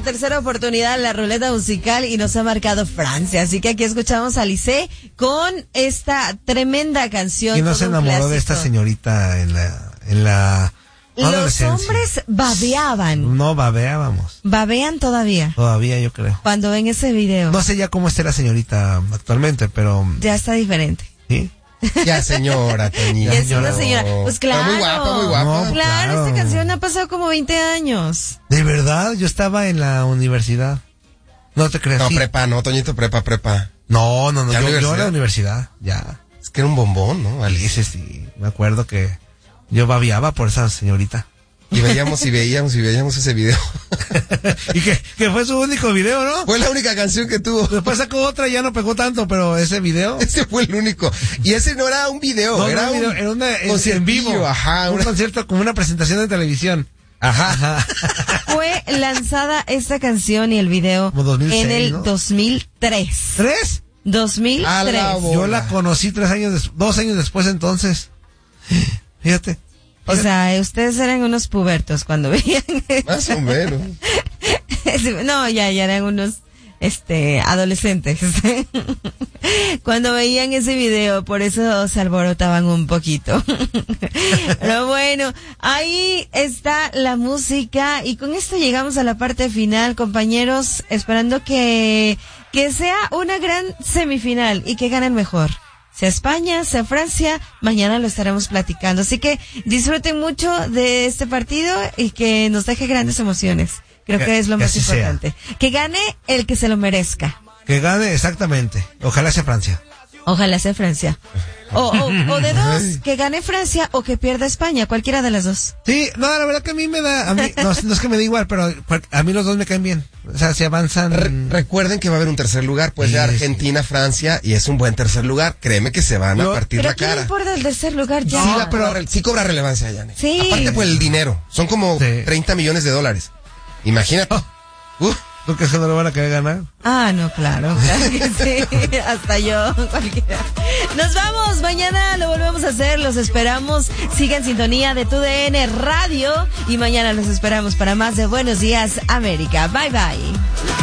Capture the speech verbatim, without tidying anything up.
tercera oportunidad en la ruleta musical y nos ha marcado Francia. Así que aquí escuchamos a Lisée con esta tremenda canción. ¿Y no se enamoró de esta señorita en la, en la Los hombres babeaban. No, babeábamos. Babean todavía. Todavía, yo creo. Cuando ven ese video. No sé ya cómo está la señorita actualmente, pero... Ya está diferente. ¿Sí? Ya señora, Toñita. Ya es una señora. Pues claro. Está muy guapa, muy guapa. No, claro, claro, esta canción ha pasado como veinte años. ¿De verdad? Yo estaba en la universidad. No te creas. No, sí. prepa, no, Toñito, prepa, prepa. No, no, no, yo, yo en la universidad, ya. Es que era un bombón, ¿no? Alice, sí, me acuerdo que yo babiaba por esa señorita. Y veíamos y veíamos y veíamos ese video. Y que, que fue su único video, ¿no? Fue la única canción que tuvo. Después sacó otra y ya no pegó tanto, pero ese video... Ese fue el único. Y ese no era un video, no, era, no, un video, era una en vivo. Ajá, un una... concierto como una presentación de televisión. Ajá. Ajá. Fue lanzada esta canción y el video como dos mil seis, en el ¿no? dos mil tres. ¿Tres? dos mil tres. La Yo la conocí tres años, des- dos años después entonces. Fíjate. O sea, ustedes eran unos pubertos cuando veían eso. Más o menos. No, ya, ya eran unos, este, adolescentes. Cuando veían ese video, por eso se alborotaban un poquito. Pero bueno, ahí está la música y con esto llegamos a la parte final, compañeros, esperando que, que sea una gran semifinal y que gane el mejor. Sea España, sea Francia, mañana lo estaremos platicando. Así que disfruten mucho de este partido y que nos deje grandes emociones. Creo que, que es lo que más importante. Sea. Que gane el que se lo merezca. Que gane, exactamente. Ojalá sea Francia. Ojalá sea Francia. O, o, o de dos, que gane Francia o que pierda España, cualquiera de las dos. Sí, no, la verdad que a mí me da, a mí, no, no es que me da igual, pero a mí los dos me caen bien. O sea, si avanzan... Re- recuerden que va a haber un tercer lugar, pues sí, de Argentina, sí. Francia, y es un buen tercer lugar. Créeme que se van Yo, a partir la cara. Pero ¿qué importa el tercer lugar ya? Sí, la, pero sí cobra relevancia, Yane. Sí. Aparte por el dinero, son como sí. treinta millones de dólares. Imagínate. Oh. Uh. ¿Tú crees que no lo van a querer ganar? Ah, no, claro, claro que sí, hasta yo, cualquiera. Nos vamos, mañana lo volvemos a hacer, los esperamos, sigan en sintonía de Tu D N Radio y mañana los esperamos para más de Buenos Días América. Bye bye.